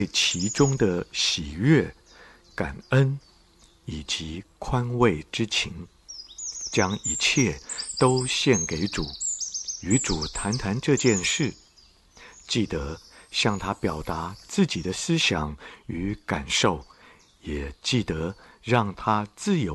其中的喜悦、感恩以及宽慰之情，将一切都献给主，与主谈谈这件事。记得向他表达自己的思想与感受，也记得让他自由